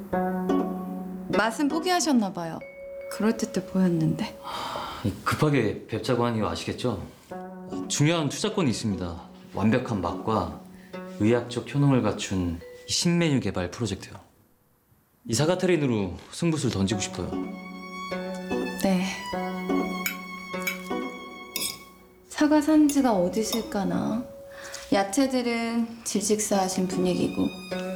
맛은 포기하셨나 봐요. 그럴듯해 보였는데. 급하게 뵙자고 한 이유 아시겠죠? 중요한 투자권이 있습니다. 완벽한 맛과 의학적 효능을 갖춘 이 신메뉴 개발 프로젝트요. 이 사과테린으로 승부수를 던지고 싶어요. 네. 사과 산지가 어디실까나. 야채들은 질식사하신 분위기고.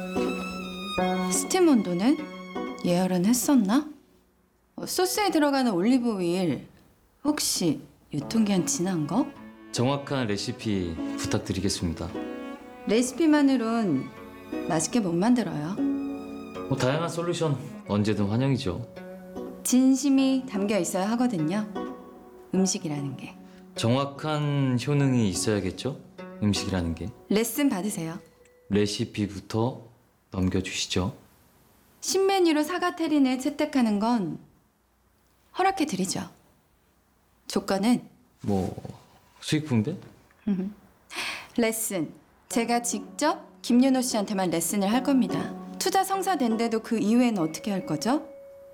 스팀 온도는 예열은 했었나? 소스에 들어가는 올리브 오일 혹시 유통기한 지난 거? 정확한 레시피 부탁드리겠습니다. 레시피만으론 맛있게 못 만들어요. 다양한 솔루션 언제든 환영이죠. 진심이 담겨 있어야 하거든요. 음식이라는 게. 정확한 효능이 있어야겠죠? 음식이라는 게. 레슨 받으세요. 레시피부터 넘겨주시죠. 신메뉴로 사과 테린을 채택하는 건 허락해 드리죠. 조건은 수익 분배? 레슨. 제가 직접 김윤호 씨한테만 레슨을 할 겁니다. 투자 성사된데도 그 이후에는 어떻게 할 거죠?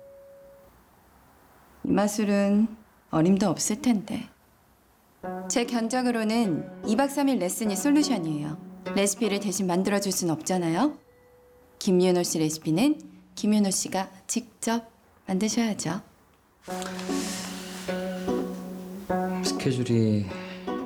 이 마술은 어림도 없을 텐데. 제 견적으로는 2박 3일 레슨이 솔루션이에요. 레시피를 대신 만들어줄 순 없잖아요. 김윤호 씨 레시피는 김윤호 씨가 직접 만드셔야죠. 스케줄이